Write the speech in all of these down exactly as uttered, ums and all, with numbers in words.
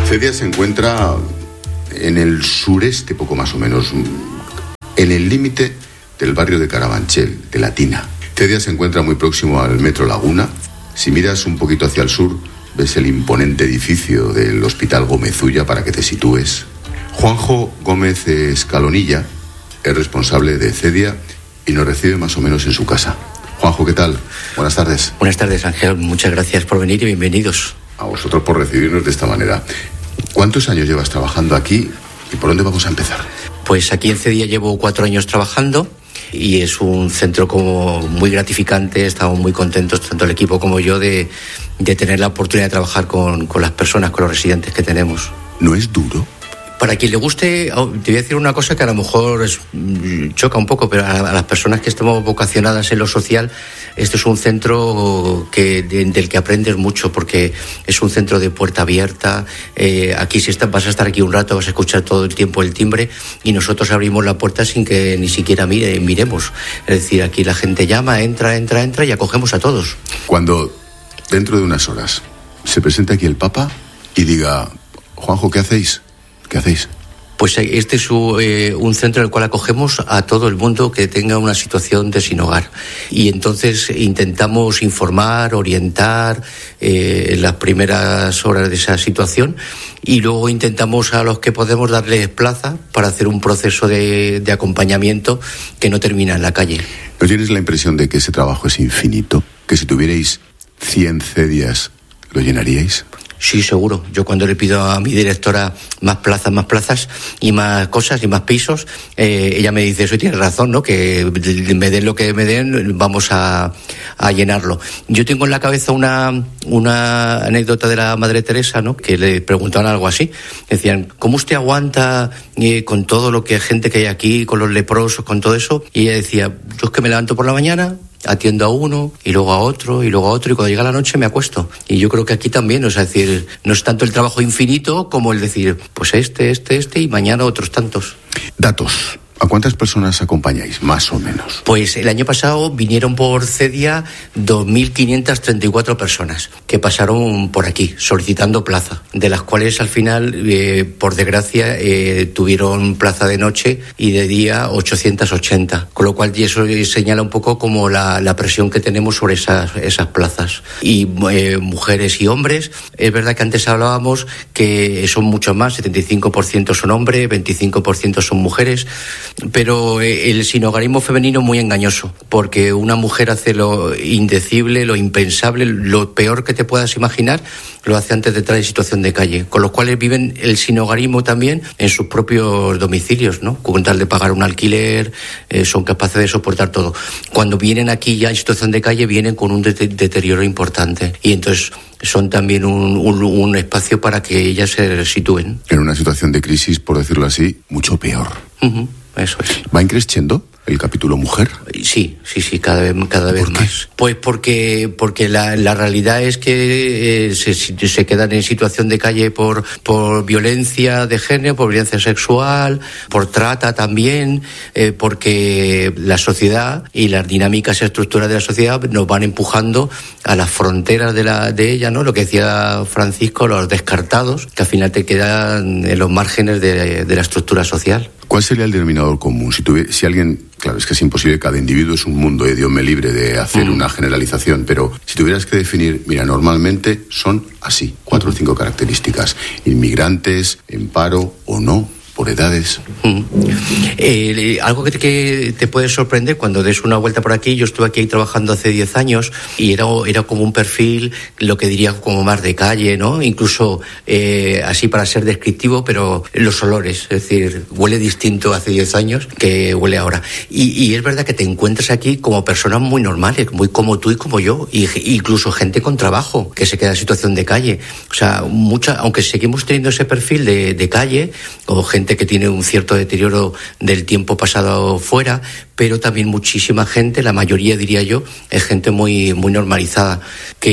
Cedia se encuentra en el sureste, poco más o menos, en el límite del barrio de Carabanchel, de Latina. Cedia se encuentra muy próximo al Metro Laguna. Si miras un poquito hacia el sur, ves el imponente edificio del Hospital Gómez Ulla para que te sitúes. Juanjo Gómez Escalonilla es responsable de Cedia y nos recibe más o menos en su casa. Juanjo, ¿qué tal? Buenas tardes. Buenas tardes, Ángel. Muchas gracias por venir y bienvenidos. A vosotros por recibirnos de esta manera. ¿Cuántos años llevas trabajando aquí y por dónde vamos a empezar? Pues aquí en Cedia llevo cuatro años trabajando y es un centro como muy gratificante. Estamos muy contentos, tanto el equipo como yo, de, de tener la oportunidad de trabajar con, con las personas, con los residentes que tenemos. ¿No es duro? Para quien le guste, te voy a decir una cosa que a lo mejor es, choca un poco, pero a, a las personas que estemos vocacionadas en lo social, este es un centro que, de, del que aprendes mucho, porque es un centro de puerta abierta. Eh, aquí si estás, vas a estar aquí un rato, vas a escuchar todo el tiempo el timbre y nosotros abrimos la puerta sin que ni siquiera mire, miremos. Es decir, aquí la gente llama, entra, entra, entra y acogemos a todos. Cuando dentro de unas horas se presente aquí el Papa y diga, Juanjo, ¿qué hacéis? ¿Qué hacéis? Pues este es eh, un centro en el cual acogemos a todo el mundo que tenga una situación de sin hogar. Y entonces intentamos informar, orientar eh, en las primeras horas de esa situación y luego intentamos a los que podemos darles plaza para hacer un proceso de, de acompañamiento que no termina en la calle. ¿No tienes la impresión de que ese trabajo es infinito? ¿Que si tuvierais cien Cedias lo llenaríais? Sí, seguro. Yo cuando le pido a mi directora más plazas, más plazas y más cosas y más pisos, eh, ella me dice, eso tiene razón, ¿no? Que me den lo que me den, vamos a, a llenarlo. Yo tengo en la cabeza una, una anécdota de la Madre Teresa, ¿no? Que le preguntaban algo así. Decían, ¿cómo usted aguanta eh, con todo lo que gente que hay aquí, con los leprosos, con todo eso? Y ella decía, yo es que me levanto por la mañana, atiendo a uno y luego a otro y luego a otro y cuando llega la noche me acuesto. Y yo creo que aquí también, o sea, es decir, no es tanto el trabajo infinito como el decir, pues este, este, este y mañana otros tantos. Datos. ¿A cuántas personas acompañáis, más o menos? Pues el año pasado vinieron por Cedia dos mil quinientas treinta y cuatro personas que pasaron por aquí solicitando plaza, de las cuales al final, eh, por desgracia, eh, tuvieron plaza de noche y de día ochocientas ochenta, con lo cual y eso señala un poco como la, la presión que tenemos sobre esas, esas plazas. Y eh, mujeres y hombres, es verdad que antes hablábamos que son mucho más, setenta y cinco por ciento son hombres, veinticinco por ciento son mujeres. Pero el sinhogarismo femenino es muy engañoso, porque una mujer hace lo indecible, lo impensable, lo peor que te puedas imaginar, lo hace antes de entrar en situación de calle, con los cuales viven el sinhogarismo también en sus propios domicilios, ¿no? Con tal de pagar un alquiler, eh, son capaces de soportar todo. Cuando vienen aquí ya en situación de calle, vienen con un de- deterioro importante y entonces son también un, un, un espacio para que ellas se sitúen. En una situación de crisis, por decirlo así, mucho peor. Uh-huh. Eso es. ¿Va increciendo el capítulo mujer? Sí, sí, sí, cada vez, cada vez más. Pues porque, porque la, la realidad es que eh, se, se quedan en situación de calle por, por violencia de género, por violencia sexual, por trata también, eh, porque la sociedad y las dinámicas y estructuras de la sociedad nos van empujando a las fronteras de la de ella, ¿no? Lo que decía Francisco, los descartados, que al final te quedan en los márgenes de, de la estructura social. ¿Cuál sería el denominador común? Si, tuviera, si alguien, claro, es que es imposible, cada individuo es un mundo, eh, Dios me libre de hacer mm. una generalización, pero si tuvieras que definir, mira, normalmente son así, cuatro o cinco características, inmigrantes, en paro o no, por edades. Mm. Eh, algo que te, que te puede sorprender cuando des una vuelta por aquí, yo estuve aquí trabajando hace diez años y era, era como un perfil, lo que diría como más de calle, ¿no? Incluso eh, así para ser descriptivo, pero los olores, es decir, huele distinto hace diez años que huele ahora. Y, y es verdad que te encuentras aquí como personas muy normales, muy como tú y como yo, y incluso gente con trabajo que se queda en situación de calle. O sea, mucha, aunque seguimos teniendo ese perfil de, de calle, o gente que tiene un cierto deterioro del tiempo pasado fuera, pero también muchísima gente, la mayoría diría yo, es gente muy muy normalizada,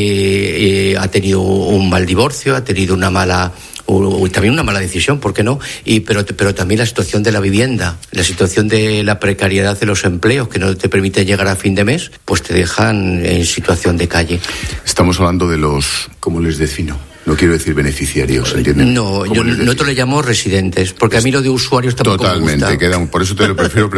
que eh, ha tenido un mal divorcio, ha tenido una mala o también una mala decisión, ¿por qué no? Y pero pero también la situación de la vivienda, la situación de la precariedad de los empleos que no te permite llegar a fin de mes, pues te dejan en situación de calle. Estamos hablando de los, ¿cómo les defino? No quiero decir beneficiarios, ¿entiendes? No, yo nosotros le llamamos residentes, porque a mí lo de usuarios tampoco Totalmente, me gusta. queda un, por eso te lo prefiero preguntar.